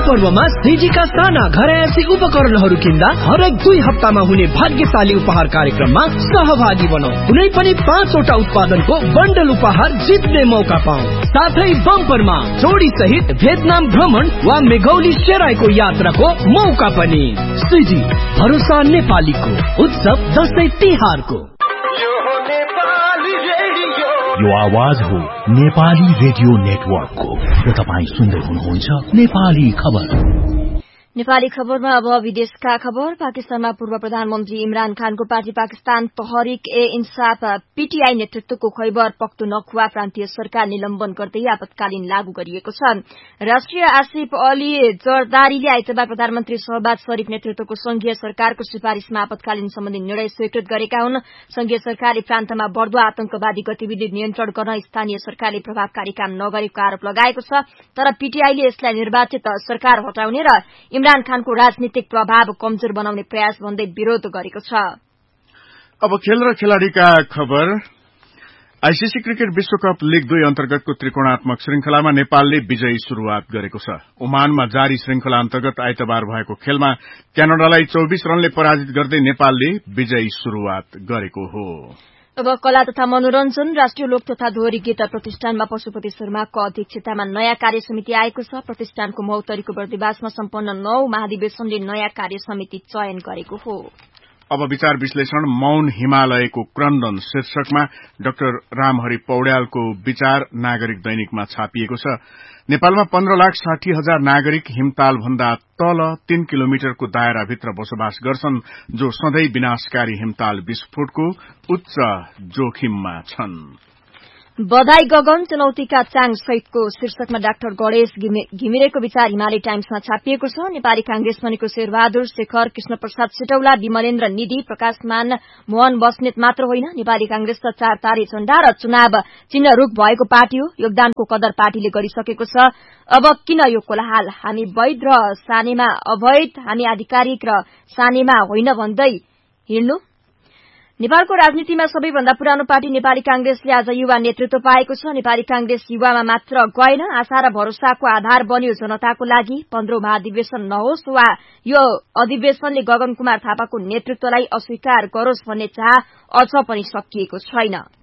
पर्वमा सिजीका साना घरयासी उपकरणहरू किन्दा हरेक 2 हप्तामा हुने भाग्यशाली उपहार कार्यक्रममा सहभागी बनौ। कुनै पनि 5 वटा उत्पादनको बन्डल उपहार जित्ने मौका पाऊ। साथै बम्परमा जोडी सहित भियतनाम भ्रमण वा मेघौली सेराईको यात्राको मौका पनि। सिजी भरोसा नेपालीको उत्सव दशैं तिहारको। यो आवाज हो नेपाली रेडियो नेटवर्कको र तपाई सुन्दै हुनुहुन्छ नेपाली खबर। नेपाली खबरमा अब विदेशका खबर। पाकिस्तानमा पूर्व प्रधानमन्त्री इमरान खानको पार्टी पाकिस्तान तहरिक ए इन्साफ पीटीआई नेतृत्वको खैबर पख्तुनख्वा प्रान्तीय सरकार निलम्बन गर्दै आपतकालीन लागू गरिएको छ। राष्ट्रिय आसिफ अली जरदारीले आइतबार प्रधानमन्त्री शहबाज शरीफ नेतृत्वको संघीय सरकारको सिफारिशमा आपतकालीन सम्बन्धी निर्णय स्वीकृत गरेका हुन्। संघीय सरकारले प्रान्तमा बढ़दो आतंकवादी गतिविधि नियन्त्रण गर्न स्थानीय सरकारले प्रभावकारी काम नगरेको आरोप लगाएको छ। तर पीटीआईले यसलाई निर्वाचित सरकार हटाउने र इमरान खानको राजनीतिक प्रभाव कमजोर बनाउने प्रयास भन्दै विरोध गरेको छ। अब खेल र खेलाड़ीका खबर। आईसीसी क्रिकेट विश्वकप लीग 2 अन्तर्गतको त्रिकोणात्मक श्रृंखलामा नेपालले विजयी शुरूआत गरेको छ। ओमानमा जारी श्रृंखला अन्तर्गत आइतबार भएको खेलमा क्यानाडालाई 24 रनले पराजित गर्दै नेपालले विजयी शुरूआत गरेको हो। अब कला तथा मनोरञ्जन। राष्ट्रिय लोक तथा दोहोरी गीत प्रतिष्ठानमा पशुपति शर्माको अध्यक्षतामा नयाँ कार्य समिति आएको छ। प्रतिष्ठानको मौतरीको बर्दिवासमा सम्पन्न 9 महाधिवेशनले नयाँ कार्य समिति चयन गरेको हो। अब विचार विश्लेषण। मौन हिमालयको क्रन्दन शीर्षकमा डाक्टर रामहरि पौड्यालको विचार नागरिक दैनिकमा छापिएको छ। नेपालमा 15,60,000 नागरिक हिमताल भन्दा तल 3 किलोमिटरको दायराभित्र बसोबास गर्छन्, जो सधैँ विनाशकारी हिमताल विस्फोटको उच्च जोखिममा छन्। बधाई गगन चुनौतीका चाङ सहितको शीर्षकमा डाक्टर गणेश घिमिरेको विचार हिमालय टाइम्समा छापिएको छ। नेपाली कांग्रेस बनेको शेरबहादुर शेखर, कृष्णप्रसाद सिटौला, विमलेन्द्र निधि, प्रकाशमान मोहन बस्नेत मात्र होइन, नेपाली कांग्रेस त 4 तारे झण्डा र चुनाव चिन्ह रूप भएको पार्टी हो। योगदानको कदर पार्टीले गरिसकेको छ। अब किन यो कोलाहाल? हामी वैध र सानेमा अवैध, हामी आधिकारिक र सानेमा होइन भन्दै हिँड्नु। नेपालको राजनीतिमा सबैभन्दा पुरानो पार्टी नेपाली कांग्रेसले आज युवा नेतृत्व पाएको छ। नेपाली कांग्रेस युवामा मात्र गएन, आशा र भरोसाको आधार बन्यो जनताको लागि। 15औं महाधिवेशन नहोस् वा यो अधिवेशनले गगन कुमार थापाको नेतृत्वलाई अस्वीकार गरोस् भन्ने चाह अझ पनि सकिएको छैन।